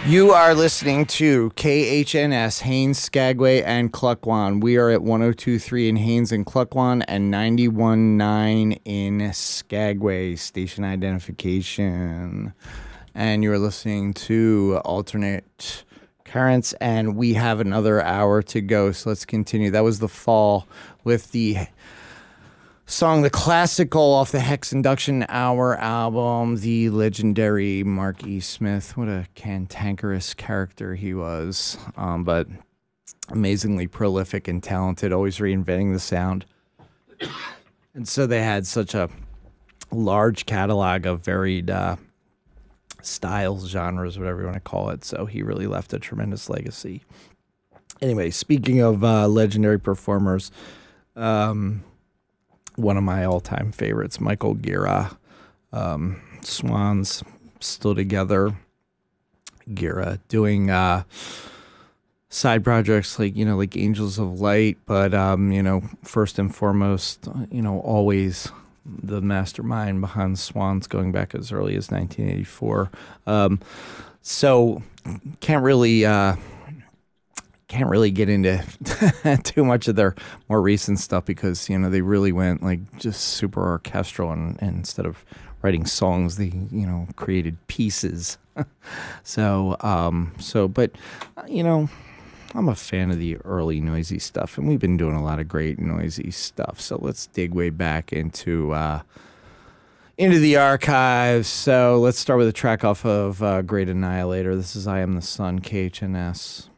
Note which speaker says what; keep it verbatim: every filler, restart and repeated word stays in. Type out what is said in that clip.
Speaker 1: You are listening to K H N S, Haines, Skagway, and Klukwan. We are at one oh two point three in Haines and Klukwan and ninety-one point nine in Skagway. Station identification. And you're listening to Alternate Currents, and we have another hour to go, so let's continue. That was The Fall with the song The Classical off the Hex Induction Hour album, the legendary Mark E. Smith. What a cantankerous character he was, um, but amazingly prolific and talented, always reinventing the sound. And so they had such a large catalog of varied uh, styles, genres, whatever you want to call it. So he really left a tremendous legacy. Anyway, speaking of uh, legendary performers, um, one of my all-time favorites, Michael Gira. Um, Swans still together. Gira doing uh, side projects like, you know, like Angels of Light, but, um, you know, first and foremost, you know, always the mastermind behind Swans going back as early as nineteen eighty-four. Um, so can't really... Uh, Can't really get into too much of their more recent stuff because, you know, they really went like just super orchestral and, and instead of writing songs, they, you know, created pieces. so, um, so, but, you know, I'm a fan of the early noisy stuff, and we've been doing a lot of great noisy stuff. So let's dig way back into, uh, into the archives. So let's start with a track off of uh, Great Annihilator. This is I Am the Sun, K H N S.